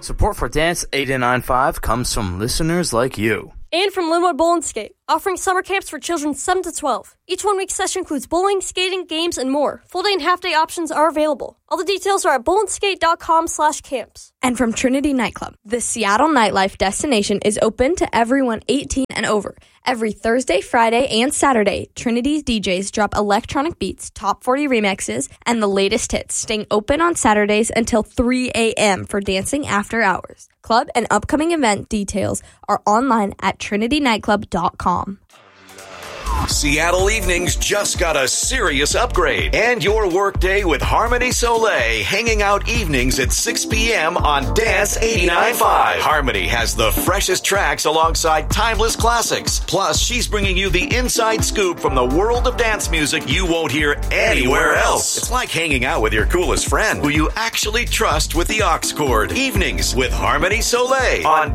Support for Dance 89.5 comes from listeners like you. And from Linwood Bowl and Skate, offering summer camps for children 7 to 12. Each one-week session includes bowling, skating, games, and more. Full-day and half-day options are available. All the details are at bowlandskate.com/camps. And from Trinity Nightclub, the Seattle nightlife destination is open to everyone 18 and over. Every Thursday, Friday, and Saturday, Trinity's DJs drop electronic beats, top 40 remixes, and the latest hits, staying open on Saturdays until 3 a.m. for dancing after hours. Club and upcoming event details are online at trinitynightclub.com. Seattle Evenings just got a serious upgrade. And your workday with Harmony Soleil, hanging out evenings at 6 p.m. on Dance 89.5. Harmony has the freshest tracks alongside timeless classics. Plus, she's bringing you the inside scoop from the world of dance music you won't hear anywhere else. It's like hanging out with your coolest friend, who you actually trust with the aux cord. Evenings with Harmony Soleil on